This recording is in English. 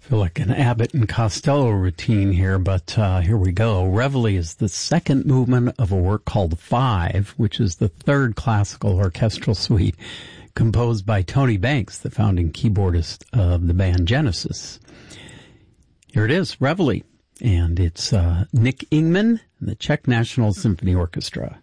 Feel like an Abbott and Costello routine here, but here we go. Reveille is the second movement of a work called Five, which is the third classical orchestral suite composed by Tony Banks, the founding keyboardist of the band Genesis. Here it is, Reveille, and it's Nick Ingman and the Czech National Symphony Orchestra.